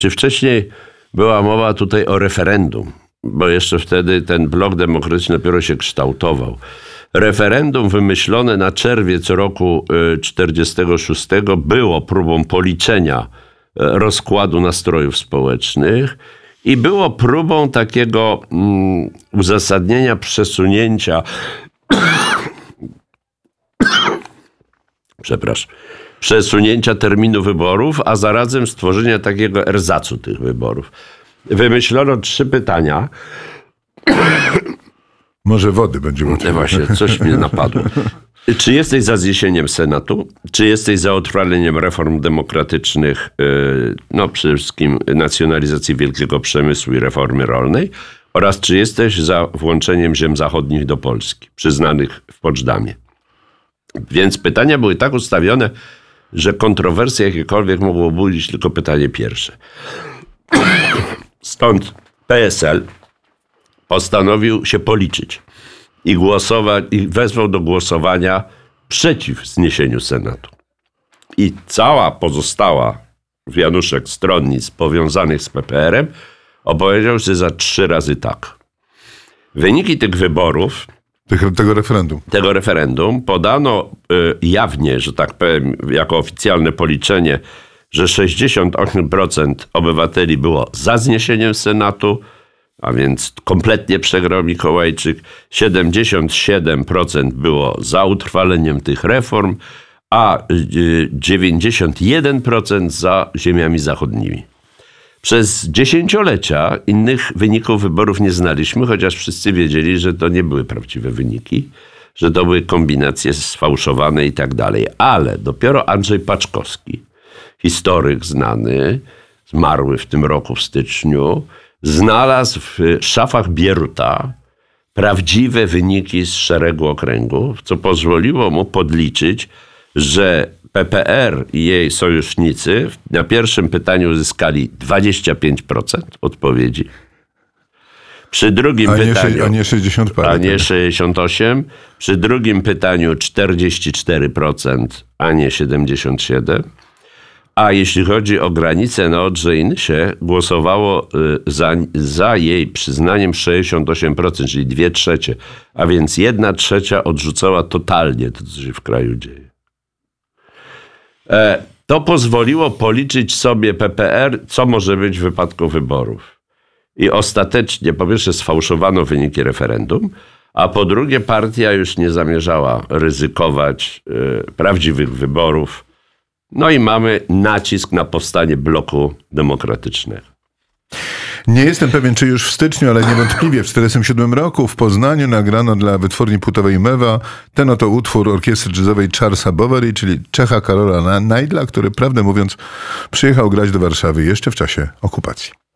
czy wcześniej była mowa tutaj o referendum, bo jeszcze wtedy ten blok demokratyczny dopiero się kształtował. Referendum wymyślone na czerwiec roku 1946 było próbą policzenia rozkładu nastrojów społecznych i było próbą takiego uzasadnienia przesunięcia przesunięcia terminu wyborów, a zarazem stworzenia takiego erzacu tych wyborów. Wymyślono 3 pytania. Może wody będzie potrzebne. Właśnie, coś mnie napadło. Czy jesteś za zniesieniem Senatu? Czy jesteś za utrwaleniem reform demokratycznych, no przede wszystkim nacjonalizacji wielkiego przemysłu i reformy rolnej? Oraz czy jesteś za włączeniem ziem zachodnich do Polski, przyznanych w Poczdamie? Więc pytania były tak ustawione, że kontrowersje jakiekolwiek mogło budzić tylko pytanie pierwsze. Stąd PSL postanowił się policzyć i głosować, i wezwał do głosowania przeciw zniesieniu Senatu. I cała pozostała wianuszek stronnic powiązanych z PPR-em opowiedział się za 3 razy tak. Wyniki tych wyborów, tego referendum podano jawnie, że tak powiem, jako oficjalne policzenie, że 68% obywateli było za zniesieniem Senatu, a więc kompletnie przegrał Mikołajczyk, 77% było za utrwaleniem tych reform, a 91% za ziemiami zachodnimi. Przez dziesięciolecia innych wyników wyborów nie znaliśmy, chociaż wszyscy wiedzieli, że to nie były prawdziwe wyniki, że to były kombinacje sfałszowane i tak dalej. Ale dopiero Andrzej Paczkowski, historyk znany, zmarły w tym roku w styczniu, znalazł w szafach Bieruta prawdziwe wyniki z szeregu okręgów, co pozwoliło mu podliczyć, że PPR i jej sojusznicy na pierwszym pytaniu uzyskali 25% odpowiedzi. Przy drugim pytaniu... A nie 60 parę. A nie 68. Przy drugim pytaniu 44%, a nie 77%. A jeśli chodzi o granicę na Odrze i Nysie, głosowało za jej przyznaniem 68%, czyli 2/3, a więc 1/3 odrzucała totalnie to, co się w kraju dzieje. To pozwoliło policzyć sobie PPR, co może być w wypadku wyborów. I ostatecznie, po pierwsze, sfałszowano wyniki referendum, a po drugie, partia już nie zamierzała ryzykować prawdziwych wyborów. No i mamy nacisk na powstanie bloku demokratycznego. Nie jestem pewien, czy już w styczniu, ale niewątpliwie w 1947 roku w Poznaniu nagrano dla wytwórni płytowej Mewa ten oto utwór orkiestry jazzowej Charlesa Bovary, czyli Czecha Karola Najdla, który, prawdę mówiąc, przyjechał grać do Warszawy jeszcze w czasie okupacji.